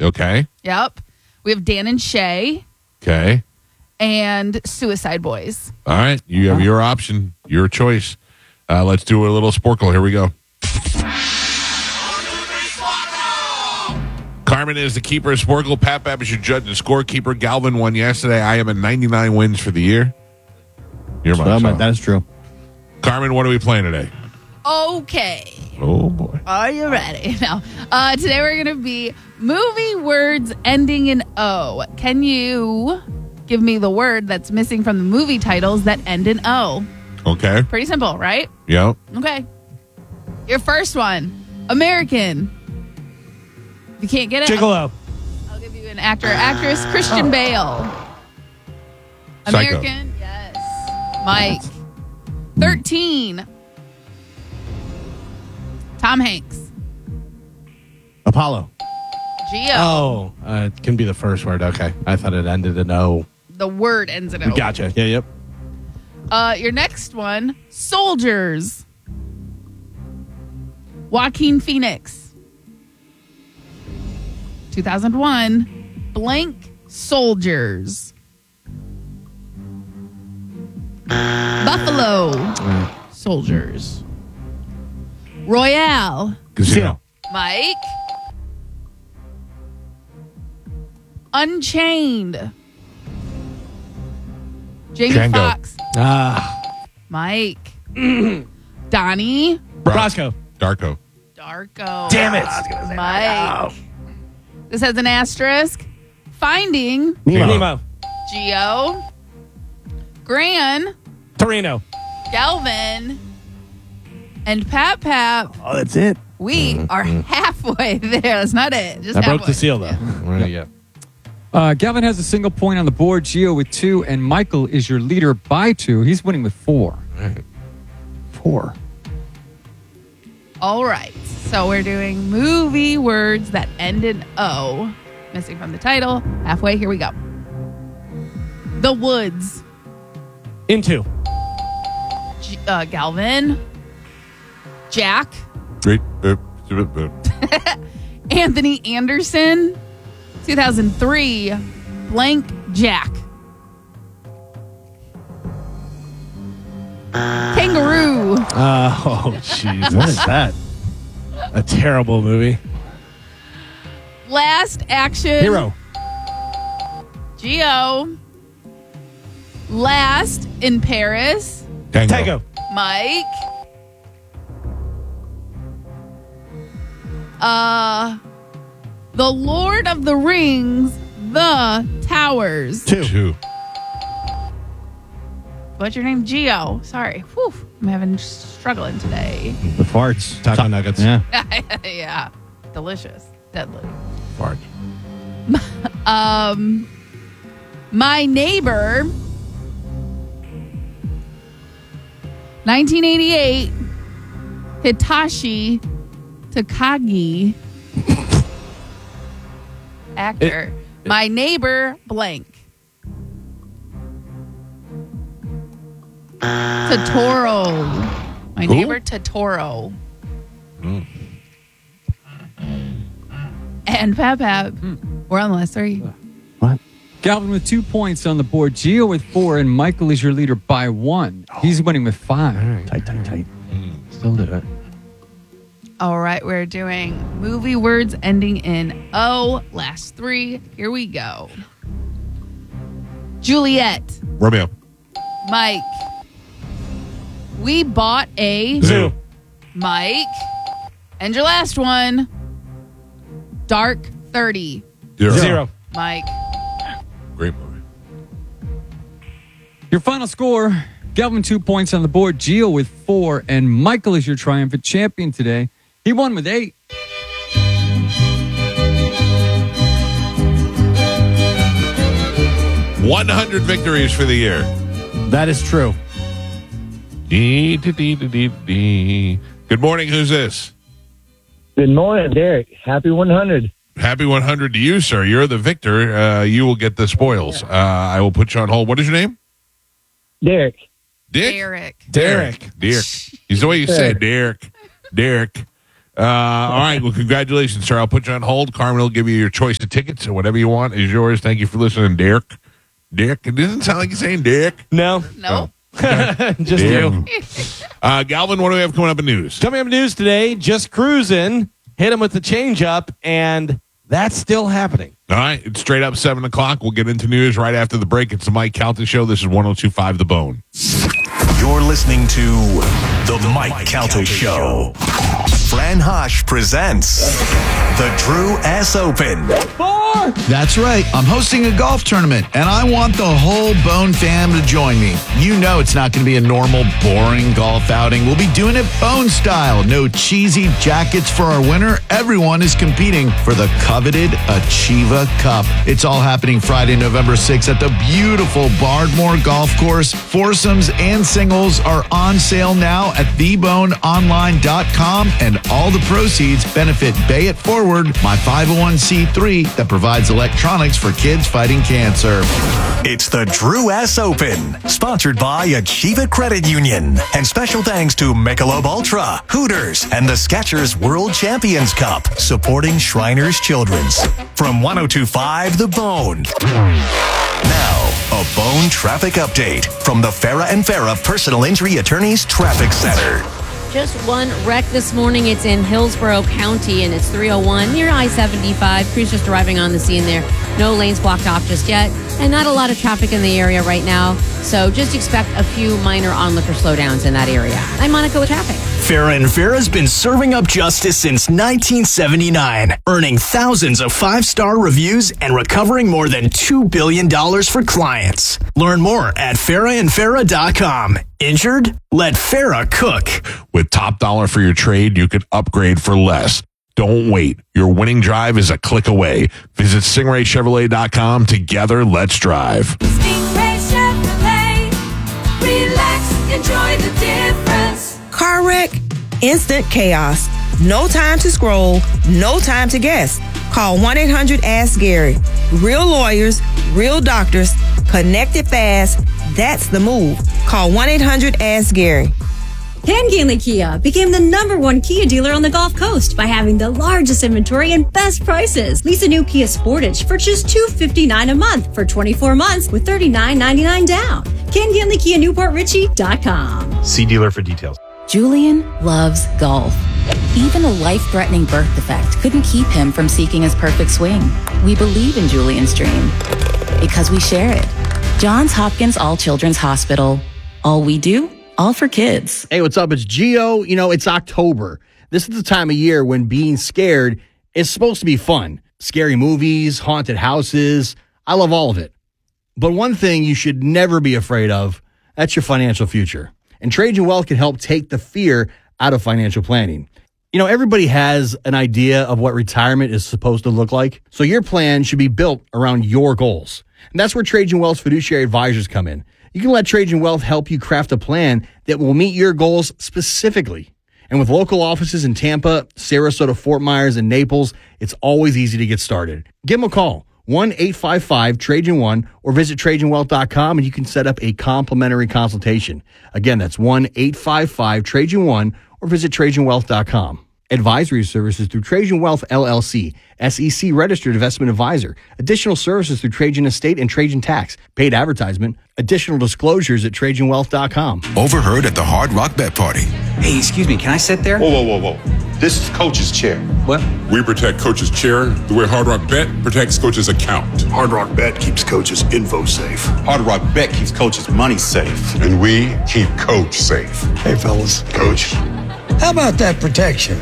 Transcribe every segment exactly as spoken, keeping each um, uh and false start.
Okay. Yep. We have Dan and Shay Okay. and Suicide Boys. All right. You have your option, your choice. Uh, let's do a little Sporkle. Here we go. Carmen is the keeper of Sporkle. Pat Bab is your judge and scorekeeper. Galvin won yesterday. I am at ninety-nine wins for the year. You're my Well, son. that is true. Carmen, what are we playing today? Okay. Oh, boy. Are you ready? Now, uh, today we're going to be movie words ending in O. Can you give me the word that's missing from the movie titles that end in O? Okay. Pretty simple, right? Yep. Okay. Your first one, American. If you can't get it, Gigolo. I'll give you an actor, actress, Christian Bale. Psycho. American, yes. Mike. thirteen. Tom Hanks. Apollo. Geo. Oh, uh, it can be the first word. Okay. I thought it ended in O. The word ends in O. Gotcha. Yeah, yep. Uh, your next one, Soldiers. Joaquin Phoenix. two thousand one, blank Soldiers. Buffalo Soldiers. Royale. Casino. Mike. Unchained. Jamie Django. Foxx. Ah, Mike. Donnie. Roscoe. Darko. Darko. Damn it. Mike. This has an asterisk. Finding. Nemo. Nemo. Geo. Gran. Torino. Galvin. And Pap Pap. Oh, that's it. We are halfway there. That's not it. Just I broke halfway. the seal, though. Right, yeah. Uh, Galvin has a single point on the board. Gio with two, and Michael is your leader by two. He's winning with four. Four. All right. So we're doing movie words that end in O. Missing from the title. Halfway. Here we go. The Woods. Into. G- uh, Galvin. Jack. Great. Uh, uh, uh. Anthony Anderson. two thousand three. Blank Jack. Kangaroo. Uh, oh, jeez. What is that? A terrible movie. Last Action. Hero. Geo. Last in Paris. Tango. Tango. Mike. Uh, The Lord of the Rings, The Towers. Two. Two. What's your name? Geo. Sorry. Whew. I'm having struggling today. The farts. Taco nuggets. Yeah. Yeah. Delicious. Deadly. Fart. Um, My Neighbor. nineteen eighty-eight. Hitachi Takagi. Actor. My Neighbor blank. Totoro. My Who? Neighbor Totoro. Mm. And Pap Pap. We're on the last three. What? Galvin with two points on the board. Gio with four, and Michael is your leader by one. He's winning with five. Tight, tight, tight. Still do it. All right, we're doing movie words ending in O. Last three. Here we go. Juliet. Romeo. Mike. We bought a Zoo. Mike. And your last one. Dark thirty. Zero. Zero. Mike. Great movie. Your final score, Galvin two points on the board, Gio with four, and Michael is your triumphant champion today. He won with eight. one hundred victories for the year. That is true. Dee, dee, dee, dee, dee, dee. Good morning. Who's this? Good morning, Derek. Happy one hundred. Happy one hundred to you, sir. You're the victor. Uh, you will get the spoils. Uh, I will put you on hold. What is your name? Derek. Dick? Derek. Derek. Derek. He's the way you say it, Derek. Derek. Uh, all right. Well, congratulations, sir. I'll put you on hold. Carmen will give you your choice of tickets, or whatever you want is yours. Thank you for listening, Derek. Derek. It doesn't sound like you're saying Derek. No, No. just you. Uh, Galvin, what do we have coming up in news? Coming up in news today, just cruising, hit him with the changeup, and that's still happening. All right. It's straight up seven o'clock. We'll get into news right after the break. It's the Mike Calta Show. This is one oh two point five The Bone. You're listening to The Mike Calta Show. Fran Hosh presents the Drew S. Open. That's right. I'm hosting a golf tournament, and I want the whole Bone fam to join me. You know it's not going to be a normal, boring golf outing. We'll be doing it Bone style. No cheesy jackets for our winner. Everyone is competing for the coveted Achieva Cup. It's all happening Friday, November sixth at the beautiful Bardmore Golf Course. Foursomes and singles are on sale now at the bone online dot com, and all the proceeds benefit Bay It Forward, my five oh one c three that provides electronics for kids fighting cancer. It's the Drew S. Open, sponsored by Achieva Credit Union. And special thanks to Michelob Ultra, Hooters, and the Skechers World Champions Cup, supporting Shriners Children's. From one oh two point five The Bone. Now, a Bone traffic update from the Farah and Farah Personal Injury Attorneys Traffic Center. Just one wreck this morning. It's in Hillsborough County, and it's three oh one near I seventy-five. Crews just arriving on the scene there. No lanes blocked off just yet, and not a lot of traffic in the area right now. So just expect a few minor onlooker slowdowns in that area. I'm Monica with traffic. Farah and Farah's been serving up justice since nineteen seventy-nine, earning thousands of five-star reviews and recovering more than two billion dollars for clients. Learn more at farah and farah dot com. Injured? Let Farah cook. With Top Dollar for your trade, you could upgrade for less. Don't wait. Your winning drive is a click away. Visit stingray chevrolet dot com. Together, let's drive. Stingray Chevrolet. Relax, enjoy the difference. Car wreck, instant chaos. No time to scroll, no time to guess. Call one eight hundred ask Gary. Real lawyers, real doctors, connected fast. That's the move. Call one eight hundred ask Gary. Ken Gainley Kia became the number one Kia dealer on the Gulf Coast by having the largest inventory and best prices. Lease a new Kia Sportage for just two hundred fifty-nine dollars a month for twenty-four months with thirty-nine ninety-nine down. Ken Gainley Kia Newport Richie dot com. See dealer for details. Julian loves golf. Even a life-threatening birth defect couldn't keep him from seeking his perfect swing. We believe in Julian's dream because we share it. Johns Hopkins All Children's Hospital. All we do, all for kids. Hey, what's up? It's Gio. You know, it's October. This is the time of year when being scared is supposed to be fun. Scary movies, haunted houses. I love all of it. But one thing you should never be afraid of, that's your financial future. And Trajan Wealth can help take the fear out of financial planning. You know, everybody has an idea of what retirement is supposed to look like. So your plan should be built around your goals. And that's where Trajan Wealth's fiduciary advisors come in. You can let Trajan Wealth help you craft a plan that will meet your goals specifically. And with local offices in Tampa, Sarasota, Fort Myers, and Naples, it's always easy to get started. Give them a call, one eight five five Trajan one, or visit Trajan Wealth dot com and you can set up a complimentary consultation. Again, that's one eight five five Trajan one, or visit Trajan Wealth dot com. Advisory services through Trajan Wealth, L L C, S E C registered investment advisor. Additional services through Trajan Estate and Trajan Tax. Paid advertisement. Additional disclosures at Trajan Wealth dot com. Overheard at the Hard Rock Bet Party. Hey, excuse me, can I sit there? Whoa, whoa, whoa, whoa. This is Coach's chair. What? We protect Coach's chair the way Hard Rock Bet protects Coach's account. Hard Rock Bet keeps Coach's info safe. Hard Rock Bet keeps Coach's money safe. And we keep Coach safe. Hey, fellas. Coach. How about that protection?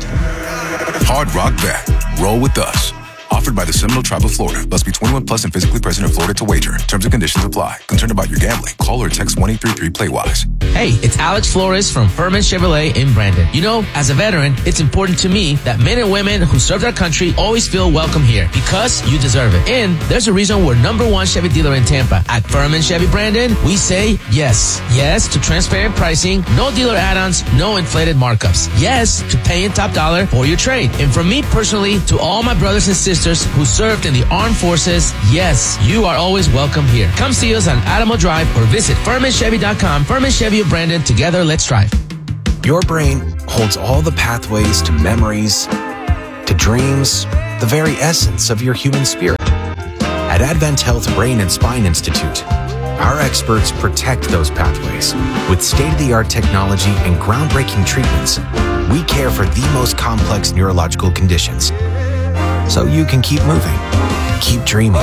Hard Rock Bet. Roll with us. Offered by the Seminole Tribe of Florida. Must be twenty-one plus and physically present in Florida to wager. Terms and conditions apply. Concerned about your gambling? Call or text one eight three three play wise. Hey, it's Alex Flores from Furman Chevrolet in Brandon. You know, as a veteran, it's important to me that men and women who serve their country always feel welcome here because you deserve it. And there's a reason we're number one Chevy dealer in Tampa. At Furman Chevy Brandon, we say yes. Yes to transparent pricing, no dealer add-ons, no inflated markups. Yes to paying top dollar for your trade. And from me personally to all my brothers and sisters who served in the armed forces, yes, you are always welcome here. Come see us on Adamo Drive or visit Furman Chevy dot com. Furman Chevy of Brandon. Together, let's drive. Your brain holds all the pathways to memories, to dreams, the very essence of your human spirit. At Advent Health Brain and Spine Institute, our experts protect those pathways with state-of-the-art technology and groundbreaking treatments. We care for the most complex neurological conditions, so you can keep moving, keep dreaming,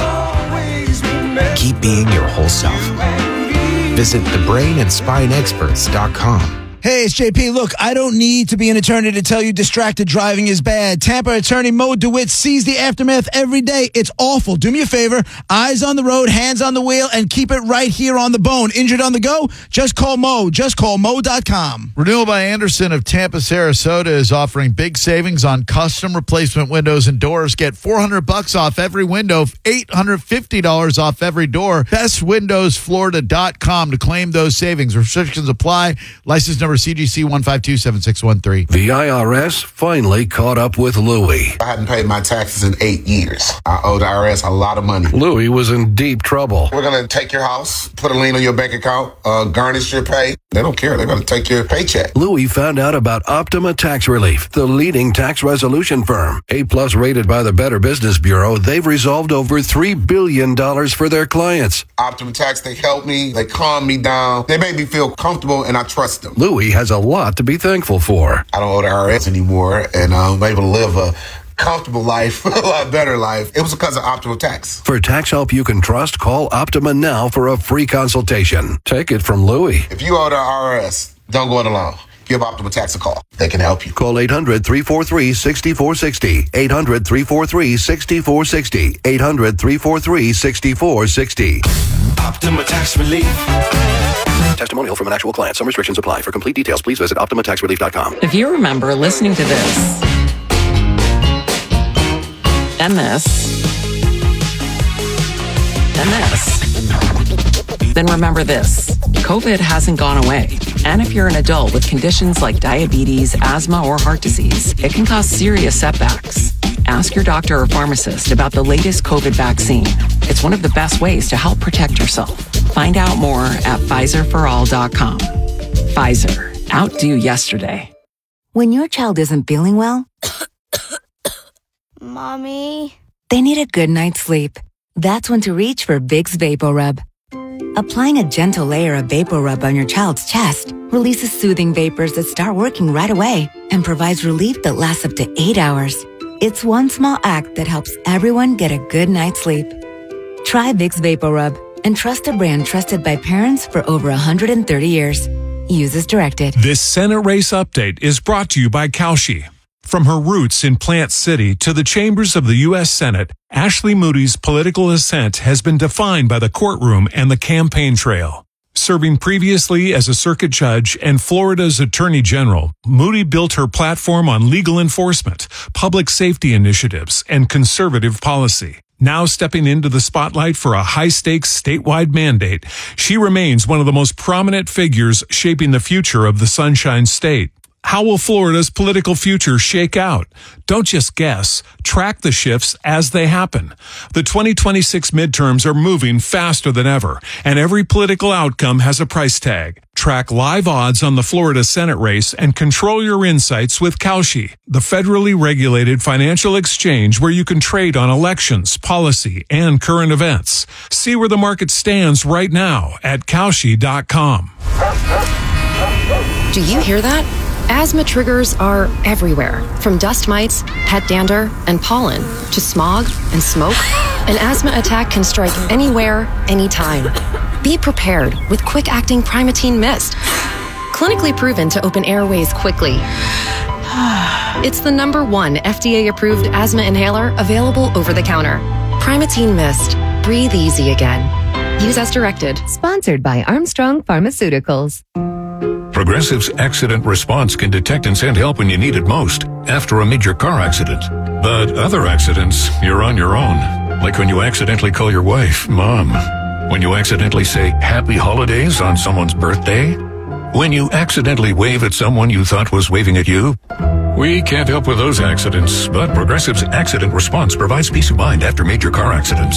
keep being your whole self. Visit the brain and spine experts dot com. Hey, it's J P. Look, I don't need to be an attorney to tell you distracted driving is bad. Tampa attorney Mo DeWitt sees the aftermath every day. It's awful. Do me a favor. Eyes on the road, hands on the wheel, and keep it right here on the bone. Injured on the go? Just call Mo. Just call Mo dot com. Renewal by Anderson of Tampa, Sarasota is offering big savings on custom replacement windows and doors. Get four hundred bucks off every window, eight hundred fifty dollars off every door. best windows florida dot com to claim those savings. Restrictions apply. License number C G C one five two seven six one three. The I R S finally caught up with Louie. I hadn't paid my taxes in eight years. I owe the I R S a lot of money. Louie was in deep trouble. We're going to take your house, put a lien on your bank account, uh, garnish your pay. They don't care. They're going to take your paycheck. Louie found out about Optima Tax Relief, the leading tax resolution firm. A-plus rated by the Better Business Bureau, they've resolved over three billion dollars for their clients. Optima Tax, they help me. They calm me down. They make me feel comfortable, and I trust them. Louie has a lot to be thankful for. I don't owe the I R S anymore, and I'm able to live a comfortable life, a lot better life. It was because of Optima Tax. For tax help you can trust, call Optima now for a free consultation. Take it from Louie. If you owe the I R S, don't go it alone. Give Optima Tax a call. They can help you. Call eight hundred, three four three, six four six zero. eight hundred, three four three, six four six zero. eight hundred, three four three, six four six zero. Optima Tax Relief. Testimonial from an actual client. Some restrictions apply. For complete details, please visit optima tax relief dot com. If you remember listening to this and this and this, then remember this. COVID hasn't gone away. And if you're an adult with conditions like diabetes, asthma, or heart disease, it can cause serious setbacks. Ask your doctor or pharmacist about the latest COVID vaccine. It's one of the best ways to help protect yourself. Find out more at Pfizer for all dot com. Pfizer. Outdo yesterday. When your child isn't feeling well, Mommy, they need a good night's sleep. That's when to reach for Vicks VapoRub. Applying a gentle layer of VapoRub on your child's chest releases soothing vapors that start working right away and provides relief that lasts up to eight hours. It's one small act that helps everyone get a good night's sleep. Try Vicks VapoRub and trust a brand trusted by parents for over one hundred thirty years. Use as directed. This Senate race update is brought to you by Kalshi. From her roots in Plant City to the chambers of the U S Senate, Ashley Moody's political ascent has been defined by the courtroom and the campaign trail. Serving previously as a circuit judge and Florida's attorney general, Moody built her platform on legal enforcement, public safety initiatives, and conservative policy. Now stepping into the spotlight for a high-stakes statewide mandate, she remains one of the most prominent figures shaping the future of the Sunshine State. How will Florida's political future shake out? Don't just guess. Track the shifts as they happen. The twenty twenty-six midterms are moving faster than ever, and every political outcome has a price tag. Track live odds on the Florida Senate race and control your insights with Kalshi, the federally regulated financial exchange where you can trade on elections, policy, and current events. See where the market stands right now at Kalshi dot com. Do you hear that? Asthma triggers are everywhere, from dust mites, pet dander, and pollen, to smog and smoke. An asthma attack can strike anywhere, anytime. Be prepared with quick-acting Primatene Mist. Clinically proven to open airways quickly. It's the number one F D A-approved asthma inhaler available over the counter. Primatene Mist. Breathe easy again. Use as directed. Sponsored by Armstrong Pharmaceuticals. Progressive's accident response can detect and send help when you need it most, after a major car accident. But other accidents, you're on your own. Like when you accidentally call your wife Mom. When you accidentally say Happy Holidays on someone's birthday. When you accidentally wave at someone you thought was waving at you. We can't help with those accidents, but Progressive's accident response provides peace of mind after major car accidents.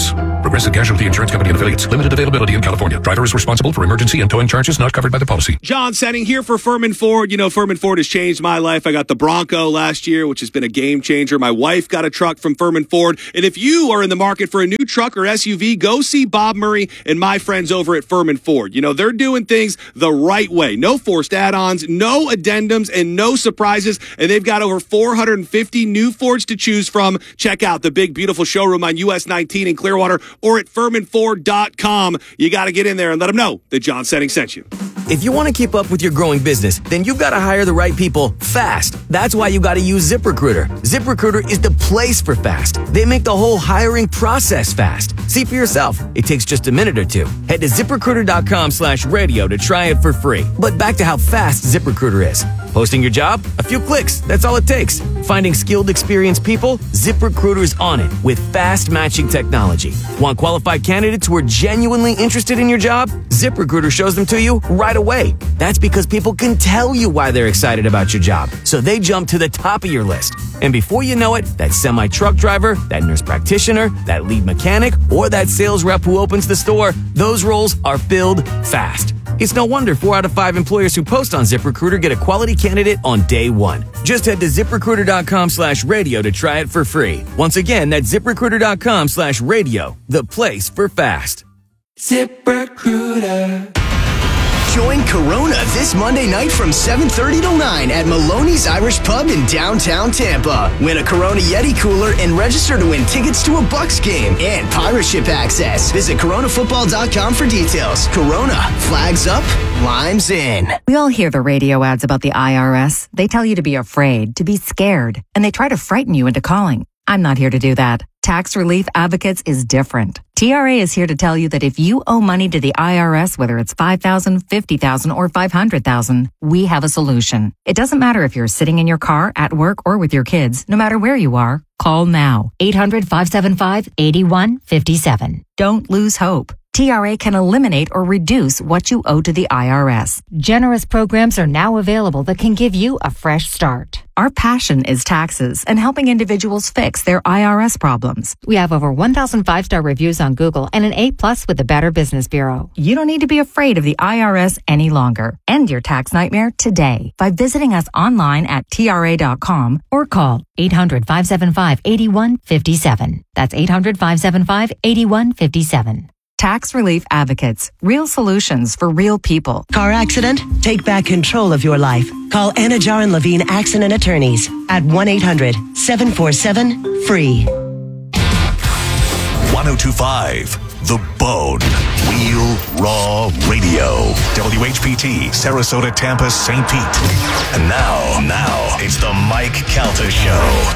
Progressive Casualty Insurance Company and affiliates. Limited availability in California. Driver is responsible for emergency and towing charges not covered by the policy. John Setting here for Furman Ford. You know, Furman Ford has changed my life. I got the Bronco last year, which has been a game changer. My wife got a truck from Furman Ford. And if you are in the market for a new truck or S U V, go see Bob Murray and my friends over at Furman Ford. You know, they're doing things the right way. No forced add-ons, no addendums, and no surprises. And they've got over four hundred fifty new Fords to choose from. Check out the big, beautiful showroom on U S nineteen in Clearwater or at furman ford dot com. You got to get in there and let them know that John Setting sent you. If you want to keep up with your growing business, then you've got to hire the right people fast. That's why you got to use ZipRecruiter. ZipRecruiter is the place for fast. They make the whole hiring process fast. See for yourself. It takes just a minute or two. Head to ZipRecruiter.com slash radio to try it for free. But back to how fast ZipRecruiter is. Posting your job? A few clicks. That's all it takes. Finding skilled, experienced people? ZipRecruiter's on it with fast matching technology. Want qualified candidates who are genuinely interested in your job? ZipRecruiter shows them to you right away. That's because people can tell you why they're excited about your job. So they jump to the top of your list. And before you know it, that semi-truck driver, that nurse practitioner, that lead mechanic, or that sales rep who opens the store, those roles are filled fast. It's no wonder four out of five employers who post on ZipRecruiter get a quality candidate on day one. Just head to ZipRecruiter.com slash radio to try it for free. Once again, that's ZipRecruiter.com slash radio, the place for fast. ZipRecruiter. Join Corona this Monday night from seven thirty till nine at Maloney's Irish Pub in downtown Tampa. Win a Corona Yeti cooler and register to win tickets to a Bucks game and pirate ship access. Visit corona football dot com for details. Corona, flags up, limes in. We all hear the radio ads about the I R S. They tell you to be afraid, to be scared, and they try to frighten you into calling. I'm not here to do that. Tax Relief Advocates is different. T R A is here to tell you that if you owe money to the I R S, whether it's five thousand dollars, fifty thousand dollars, or five hundred thousand dollars, we have a solution. It doesn't matter if you're sitting in your car, at work, or with your kids. No matter where you are, call now. eight hundred, five seven five, eight one five seven. Don't lose hope. T R A can eliminate or reduce what you owe to the I R S. Generous programs are now available that can give you a fresh start. Our passion is taxes and helping individuals fix their I R S problems. We have over one thousand five-star reviews on Google and an A plus with the Better Business Bureau. You don't need to be afraid of the I R S any longer. End your tax nightmare today by visiting us online at T R A dot com or call eight hundred, five seven five, eight one five seven. That's eight hundred, five seven five, eight one five seven. Tax Relief Advocates. Real solutions for real people. Car accident? Take back control of your life. Call Anna Jar and Levine Accident Attorneys at one eight hundred, seven four seven, F R E E. one oh two point five The Bone. Real Raw Radio. W H P T, Sarasota, Tampa, Saint Pete. And now, now, it's the Mike Calta Show.